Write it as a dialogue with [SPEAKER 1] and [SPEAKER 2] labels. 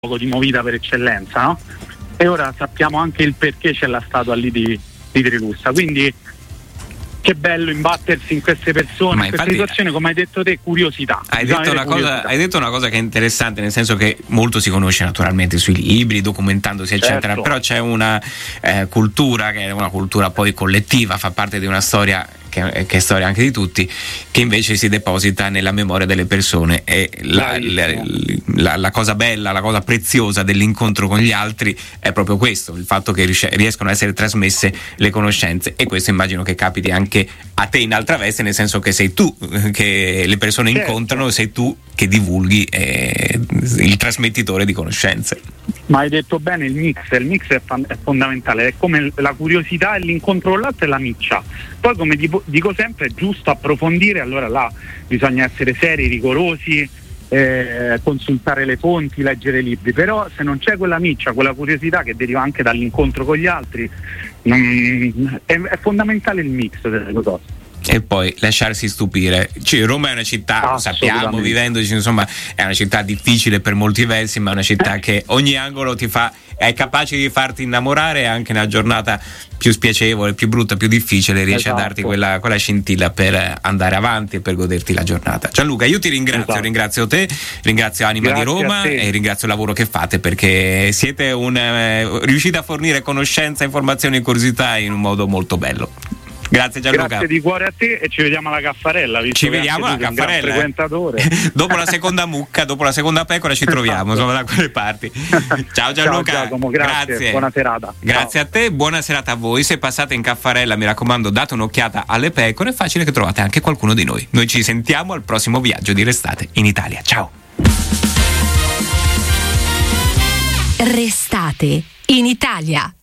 [SPEAKER 1] di movida per eccellenza, no? E ora sappiamo anche il perché c'è la statua lì di Trilussa, quindi che bello imbattersi in queste persone, in queste situazioni, come hai detto te, curiosità.
[SPEAKER 2] Hai detto una cosa che è interessante, nel senso che molto si conosce naturalmente sui libri, documentandosi eccetera, però c'è una cultura che è una cultura poi collettiva, fa parte di una storia che è storia anche di tutti, che invece si deposita nella memoria delle persone, e la cosa bella, la cosa preziosa dell'incontro con gli altri è proprio questo, il fatto che riescono a essere trasmesse le conoscenze, e questo immagino che capiti anche a te in altra veste, nel senso che sei tu che le persone incontrano, sei tu che divulghi, il trasmettitore di conoscenze.
[SPEAKER 1] Ma hai detto bene, il mix è fondamentale, è come la curiosità e l'incontro con l'altro e la miccia. Poi, come dico sempre, è giusto approfondire, allora là bisogna essere seri, rigorosi, consultare le fonti, leggere libri, però se non c'è quella miccia, quella curiosità che deriva anche dall'incontro con gli altri, è fondamentale il mix delle due cose.
[SPEAKER 2] E poi lasciarsi stupire. Roma è una città, lo sappiamo, vivendoci, insomma, è una città difficile per molti versi, ma è una città che ogni angolo è capace di farti innamorare, anche nella giornata più spiacevole, più brutta, più difficile, riesce a darti quella scintilla per andare avanti e per goderti la giornata. Gianluca, io ti ringrazio, ringrazio te, ringrazio Anima di Roma e ringrazio il lavoro che fate, perché siete riuscite a fornire conoscenza, informazioni e curiosità in un modo molto bello. Grazie Gianluca.
[SPEAKER 1] Grazie di cuore a te, e ci vediamo alla Caffarella.
[SPEAKER 2] Ci vediamo alla Caffarella.
[SPEAKER 1] Frequentatore.
[SPEAKER 2] Dopo la seconda mucca, dopo la seconda pecora ci troviamo, insomma, da quelle parti. Ciao Gianluca.
[SPEAKER 1] Ciao Giacomo, grazie. Buona serata.
[SPEAKER 2] Grazie a te, buona serata a voi. Se passate in Caffarella, mi raccomando, date un'occhiata alle pecore, è facile che trovate anche qualcuno di noi. Noi ci sentiamo al prossimo viaggio di Restate in Italia. Ciao.
[SPEAKER 3] Restate in Italia.